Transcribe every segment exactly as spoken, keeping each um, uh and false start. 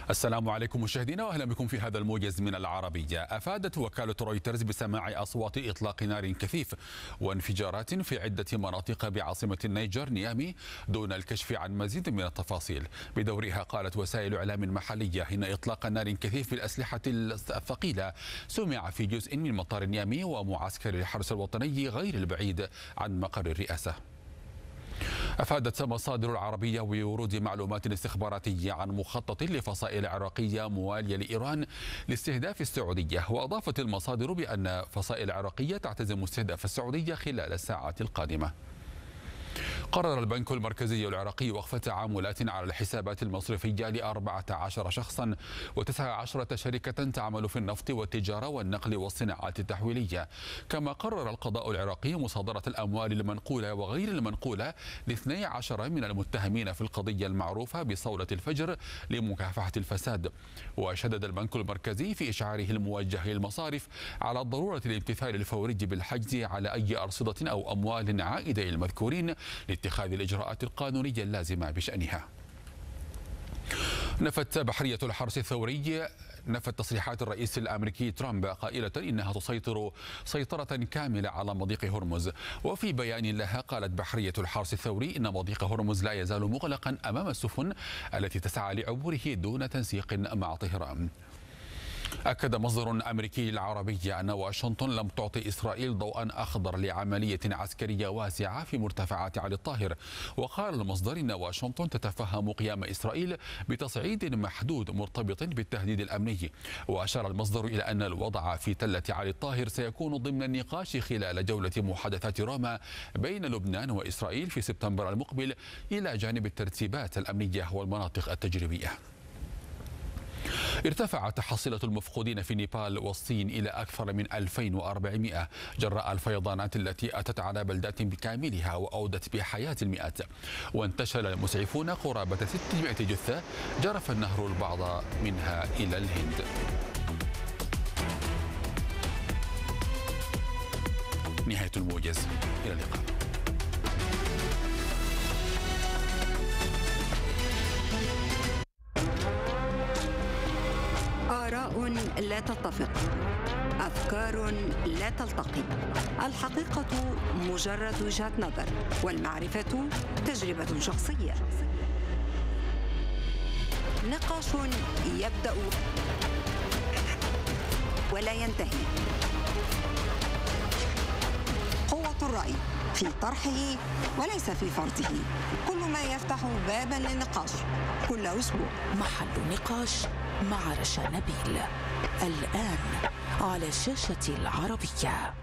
السلام عليكم مشاهدينا واهلا بكم في هذا الموجز من العربية. افادت وكالة رويترز بسماع اصوات اطلاق نار كثيف وانفجارات في عدة مناطق بعاصمة النيجر نيامي دون الكشف عن مزيد من التفاصيل. بدورها قالت وسائل اعلام محلية ان اطلاق نار كثيف بالاسلحة الثقيلة سمع في جزء من مطار نيامي ومعسكر الحرس الوطني غير البعيد عن مقر الرئاسة. أفادت مصادر العربية بورود معلومات استخباراتية عن مخطط لفصائل عراقية موالية لإيران لاستهداف السعودية، وأضافت المصادر بأن فصائل عراقية تعتزم استهداف السعودية خلال الساعات القادمة. قرر البنك المركزي العراقي وقف تعاملات على الحسابات المصرفية لأربعة عشر شخصا وتسعة عشرة شركة تعمل في النفط والتجارة والنقل والصناعات التحويلية. كما قرر القضاء العراقي مصادرة الأموال المنقولة وغير المنقولة لاثني عشر من المتهمين في القضية المعروفة بصولة الفجر لمكافحة الفساد. وشدد البنك المركزي في إشعاره الموجه للمصارف على ضرورة الامتثال الفوري بالحجز على أي أرصدة أو أموال عائدة للمذكورين لاتخاذ الإجراءات القانونية اللازمة بشأنها. نفت بحرية الحرس الثوري نفت تصريحات الرئيس الأمريكي ترامب قائلة إنها تسيطر سيطرة كاملة على مضيق هرمز. وفي بيان لها قالت بحرية الحرس الثوري إن مضيق هرمز لا يزال مغلقا أمام السفن التي تسعى لعبوره دون تنسيق مع طهران. أكد مصدر أمريكي العربي أن واشنطن لم تعطي إسرائيل ضوءا أخضر لعملية عسكرية واسعة في مرتفعات علي الطاهر. وقال المصدر إن واشنطن تتفهم قيام إسرائيل بتصعيد محدود مرتبط بالتهديد الأمني. وأشار المصدر إلى أن الوضع في تلة علي الطاهر سيكون ضمن النقاش خلال جولة محادثات روما بين لبنان وإسرائيل في سبتمبر المقبل إلى جانب الترتيبات الأمنية والمناطق التجريبية. ارتفعت حصيلة المفقودين في نيبال والصين إلى أكثر من ألفين وأربعمائة جراء الفيضانات التي أتت على بلدات بكاملها وأودت بحياة المئات. وانتشل المسعفون قرابة ستمائة جثة جرف النهر البعض منها إلى الهند. نهاية الموجز، إلى اللقاء. آراء لا تتفق، أفكار لا تلتقي، الحقيقة مجرد وجهة نظر، والمعرفة تجربة شخصية. نقاش يبدأ ولا ينتهي. قوة الرأي في طرحه وليس في فرضه، كل ما يفتح بابا للنقاش كل أسبوع. محل نقاش مع رشا نبيل الآن على شاشة العربية.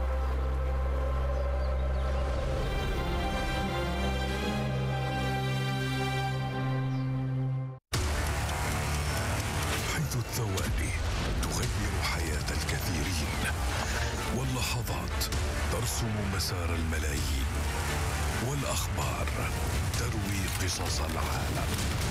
حيث الثواني تغير حياة الكثيرين واللحظات ترسم مسار الملايين والأخبار تروي قصص العالم.